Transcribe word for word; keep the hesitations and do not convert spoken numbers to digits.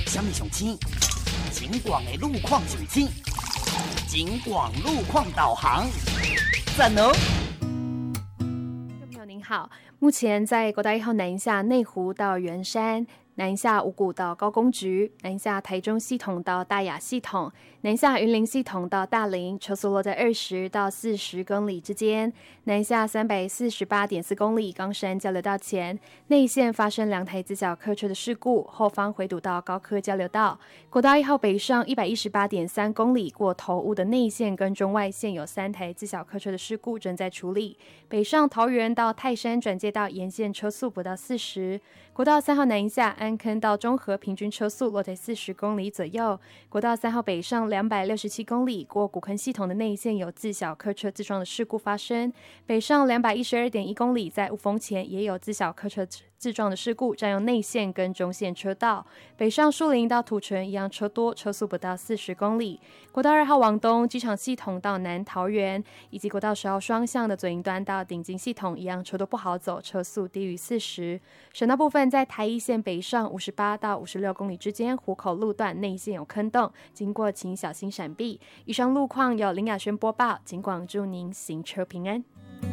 什么上青？景广的路况上青，景广路况导航，赞哦！ 朋友您好，目前在国道一号南下内湖到圆山，南下五股到高公局，南下台中系统到大雅系统，南下云林系统到大林，车速落在二十到四十公里之间。南下三百四十八点四公里，冈山交流道前内线发生两台自小客车的事故，后方回堵到高科交流道。国道一号北上一百一十八点三公里，过头屋的内线跟中外线有三台自小客车的事故正在处理。北上桃园到泰山转接道沿线车速不到四十。国道三号南下安坑到中和平均车速落在四十公里左右。国道三号北上两百六十七公里，过古坑系统的内线有自小客车自撞的事故发生。北上两百一十二点一公里，在雾峰前也有自小客车自撞的事故，占用内线跟中线车道。北上树林到土城一样车多，车速不到四十公里。国道二号往东机场系统到南桃园，以及国道十号双向的左营端到顶金系统一样车多不好走，车速低于四十。省道部分在台一线北上五十八到五十六公里之间，湖口路段内线有坑洞，经过请小心闪避。以上路况由林雅轩播报，警广祝您行车平安。